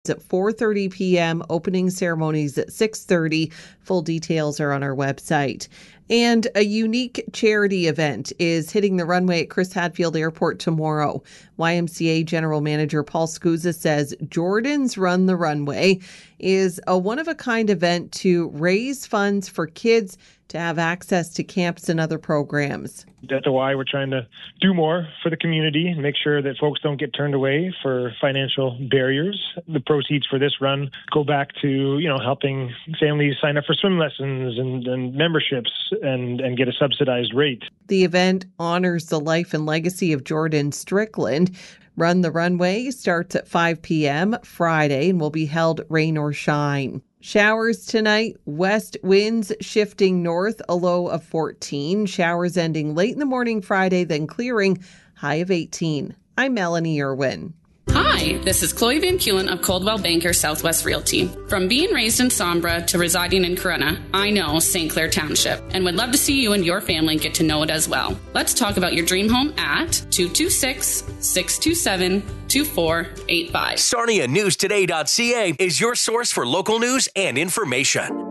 at 4:30 p.m., opening ceremonies at 6:30. Full details are on our website. And a unique charity event is hitting the runway at Chris Hadfield Airport tomorrow. YMCA General Manager Paul Scusa says Jordan's Run the Runway is a one-of-a-kind event to raise funds for kids to have access to camps and other programs. That's why we're trying to do more for the community and make sure that folks don't get turned away for financial barriers. The proceeds for this run go back to, helping families sign up for swim lessons and memberships and get a subsidized rate. The event honors the life and legacy of Jordan Strickland. Run the Runway starts at 5 p.m. Friday and will be held rain or shine. Showers tonight, west winds shifting north, a low of 14. Showers ending late in the morning Friday, then clearing, high of 18. I'm Melanie Irwin. Hi, this is Chloe Van Keulen of Coldwell Banker Southwest Realty. From being raised in Sombra to residing in Corunna, I know St. Clair Township and would love to see you and your family get to know it as well. Let's talk about your dream home at 226-627-2485. SarniaNewsToday.ca is your source for local news and information.